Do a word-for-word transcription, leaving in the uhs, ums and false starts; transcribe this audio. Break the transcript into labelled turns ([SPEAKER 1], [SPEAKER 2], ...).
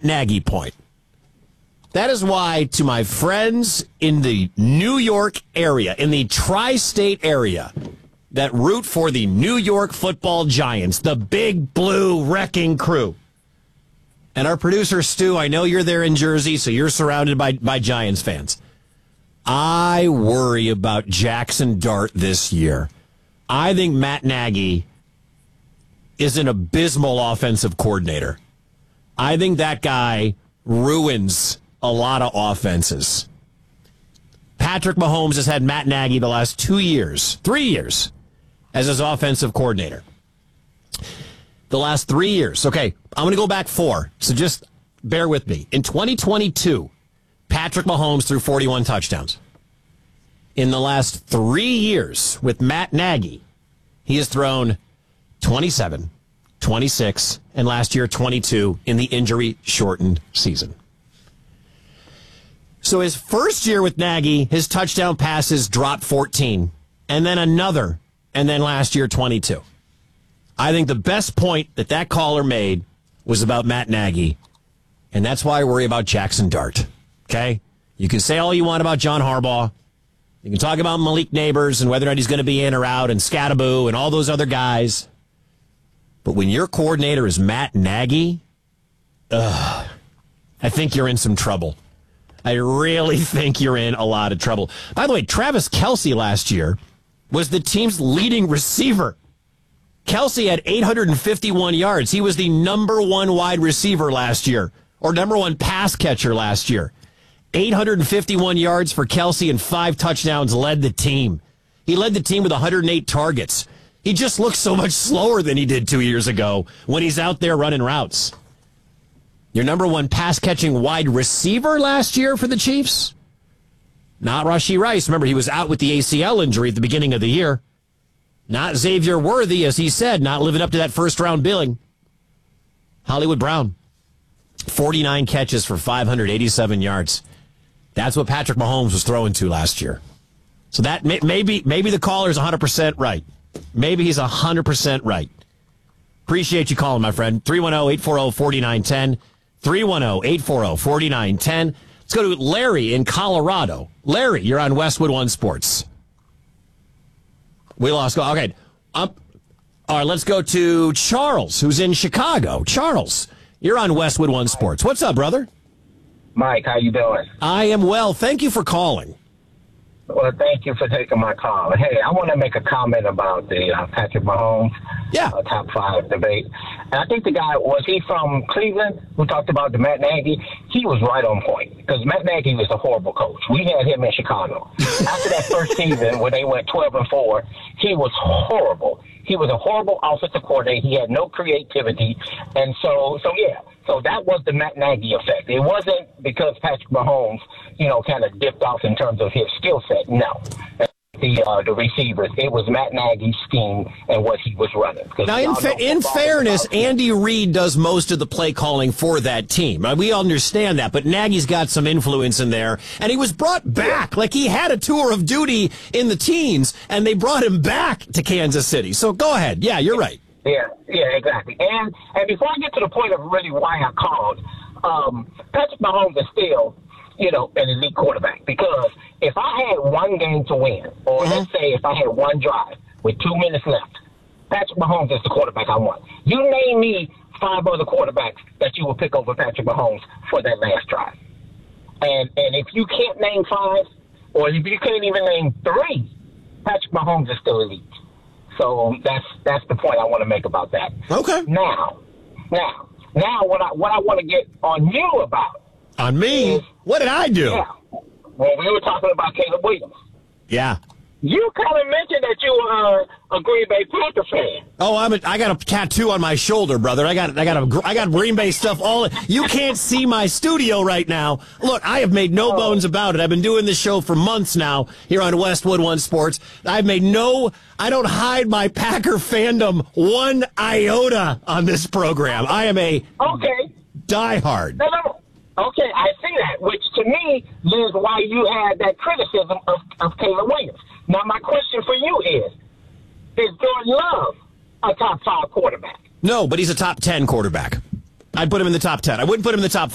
[SPEAKER 1] Nagy point. That is why, to my friends in the New York area, in the tri-state area, that root for the New York Football Giants, the big blue wrecking crew. And our producer, Stu, I know you're there in Jersey, so you're surrounded by, by Giants fans. I worry about Jackson Dart this year. I think Matt Nagy is an abysmal offensive coordinator. I think that guy ruins a lot of offenses. Patrick Mahomes has had Matt Nagy the last two years, three years, as his offensive coordinator. The last three years. Okay, I'm going to go back four, so just bear with me. In twenty twenty-two, Patrick Mahomes threw forty-one touchdowns. In the last three years with Matt Nagy, he has thrown twenty-seven, twenty-six, and last year twenty-two in the injury-shortened season. So his first year with Nagy, his touchdown passes dropped fourteen, and then another, and then last year twenty-two. I think the best point that that caller made was about Matt Nagy, and that's why I worry about Jackson Dart. Okay? You can say all you want about John Harbaugh. You can talk about Malik Neighbors and whether or not he's going to be in or out, and Scattaboo and all those other guys. But when your coordinator is Matt Nagy, ugh, I think you're in some trouble. I really think you're in a lot of trouble. By the way, Travis Kelce last year was the team's leading receiver. Kelce had eight hundred fifty-one yards. He was the number one wide receiver last year, or number one pass catcher last year. eight hundred fifty-one yards for Kelce and five touchdowns led the team. He led the team with one hundred eight targets. He just looks so much slower than he did two years ago when he's out there running routes. Your number one pass-catching wide receiver last year for the Chiefs? Not Rashee Rice. Remember, he was out with the A C L injury at the beginning of the year. Not Xavier Worthy, as he said, not living up to that first-round billing. Hollywood Brown, forty-nine catches for five hundred eighty-seven yards. That's what Patrick Mahomes was throwing to last year. So that may, maybe maybe the caller's one hundred percent right. Maybe he's one hundred percent right. Appreciate you calling, my friend. three one zero, eight four zero, four nine one zero. three one zero, eight four zero, four nine one zero. Let's go to Larry in Colorado. Larry, you're on Westwood One Sports. We lost. Okay. Up. All right, let's go to Charles, who's in Chicago. Charles, you're on Westwood One Sports. What's up, brother?
[SPEAKER 2] Mike, how you doing?
[SPEAKER 1] I am well. Thank you for calling.
[SPEAKER 2] Well, thank you for taking my call. Hey, I want to make a comment about the uh, Patrick Mahomes
[SPEAKER 1] yeah.
[SPEAKER 2] uh, top five debate. And I think the guy, was he from Cleveland, who talked about the Matt Nagy? He was right on point, because Matt Nagy was a horrible coach. We had him in Chicago. After that first season, where they went twelve and four, he was horrible. He was a horrible offensive coordinator. He had no creativity. And so, so yeah. So that was the Matt Nagy effect. It wasn't because Patrick Mahomes, you know, kind of dipped off in terms of his skill set. No. The uh, the receivers, it was Matt Nagy's scheme and what he was running.
[SPEAKER 1] Now, in, fa- in fairness, Andy Reid does most of the play calling for that team. We understand that, but Nagy's got some influence in there, and he was brought back. Yeah. Like, he had a tour of duty in the teens, and they brought him back to Kansas City. So go ahead. Yeah, you're right.
[SPEAKER 2] Yeah, yeah, exactly. And and before I get to the point of really why I called, um, Patrick Mahomes is still, you know, an elite quarterback. Because if I had one game to win, or mm-hmm. let's say if I had one drive with two minutes left, Patrick Mahomes is the quarterback I want. You name me five other quarterbacks that you will pick over Patrick Mahomes for that last drive. And and if you can't name five, or if you can't even name three, Patrick Mahomes is still elite. So that's that's the point I want to make about that.
[SPEAKER 1] Okay.
[SPEAKER 2] Now, now, now, what I what I want to get on you about.
[SPEAKER 1] On me? Is, what did I do?
[SPEAKER 2] Yeah. Well, we were talking about Caleb Williams.
[SPEAKER 1] Yeah.
[SPEAKER 2] You kind of mentioned that you are a Green Bay Packers fan.
[SPEAKER 1] Oh, I'm a, I got a tattoo on my shoulder, brother. I got I got a I got Green Bay stuff all. You can't see my studio right now. Look, I have made no oh. bones about it. I've been doing this show for months now here on Westwood One Sports. I've made no. I don't hide my Packer fandom one iota on this program. I am a
[SPEAKER 2] okay
[SPEAKER 1] diehard.
[SPEAKER 2] No, no. Okay, I see that, which to me is why you had that criticism of, of Caleb Williams. Now, my question for you is, is Jordan Love a top five quarterback?
[SPEAKER 1] No, but he's a top ten quarterback. I'd put him in the top ten. I wouldn't put him in the top five.